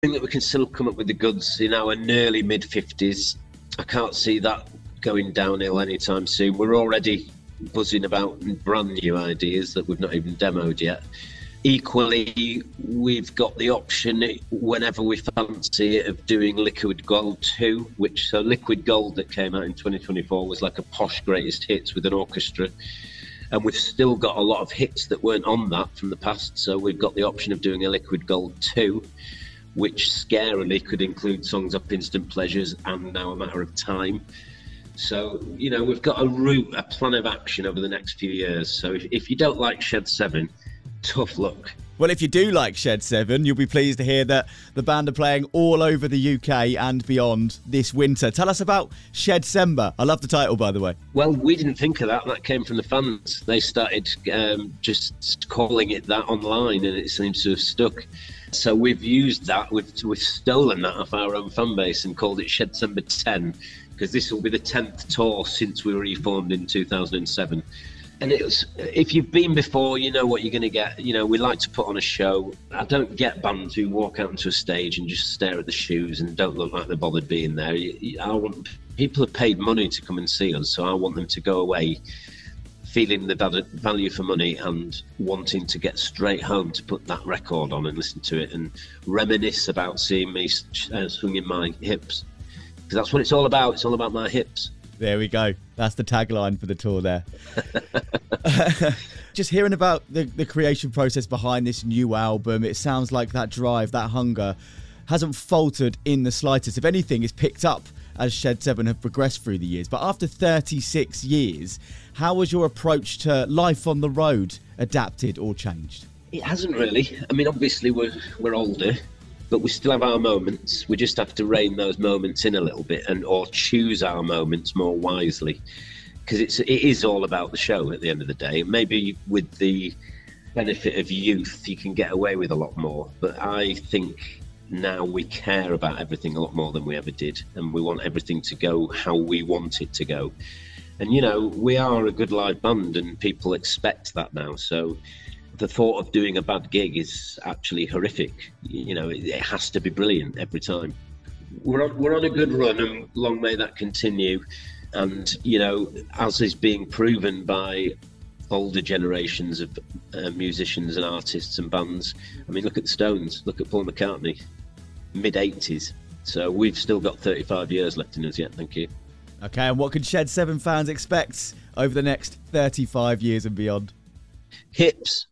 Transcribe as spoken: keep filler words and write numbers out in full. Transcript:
think that we can still come up with the goods in our nearly mid-fifties. I can't see that going downhill anytime soon. We're already buzzing about brand new ideas that we've not even demoed yet. Equally, we've got the option, whenever we fancy it, of doing Liquid Gold two, which, so Liquid Gold that came out in twenty twenty-four was like a posh greatest hits with an orchestra. And we've still got a lot of hits that weren't on that from the past. So we've got the option of doing a Liquid Gold two, which scarily could include songs up Instant Pleasures and Now a Matter of Time. So, you know, we've got a route, a plan of action over the next few years. So if, if you don't like Shed seven, tough luck. Well, if you do like Shed seven, you'll be pleased to hear that the band are playing all over the U K and beyond this winter. Tell us about Shedsember. I love the title, by the way. Well, we didn't think of that. That came from the fans. They started um, just calling it that online, and it seems to have stuck. So we've used that. We've, we've stolen that off our own fan base and called it Shedsember ten, because this will be the tenth tour since we were reformed in two thousand seven. And it was, if you've been before, you know what you're going to get. You know, we like to put on a show. I don't get bands who walk out onto a stage and just stare at the shoes and don't look like they're bothered being there. I want people have paid money to come and see us, so I want them to go away feeling the value for money and wanting to get straight home to put that record on and listen to it and reminisce about seeing me uh, swinging my hips. Because that's what it's all about. It's all about my hips. There we go. That's the tagline for the tour there. Just hearing about the, the creation process behind this new album, it sounds like that drive, that hunger hasn't faltered in the slightest. If anything, it's picked up as Shed seven have progressed through the years. But after thirty-six years, how has your approach to life on the road adapted or changed? It hasn't really. I mean, obviously we're we're older, but we still have our moments. We just have to rein those moments in a little bit, and or choose our moments more wisely, because it's it is all about the show at the end of the day. Maybe with the benefit of youth, you can get away with a lot more, but I think now we care about everything a lot more than we ever did, and we want everything to go how we want it to go. And you know, we are a good live band, and people expect that now. So the thought of doing a bad gig is actually horrific. You know, it, it has to be brilliant every time. We're on, we're on a good run, and long may that continue. And, you know, as is being proven by older generations of uh, musicians and artists and bands. I mean, look at the Stones, look at Paul McCartney, mid eighties. So we've still got thirty-five years left in us yet, thank you. Okay, and what can Shed seven fans expect over the next thirty-five years and beyond? Hips.